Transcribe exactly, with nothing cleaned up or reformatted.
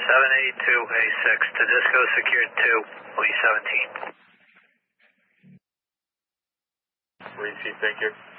seven eight two A six to Disco secured two, Lee seventeen. Receive, thank you.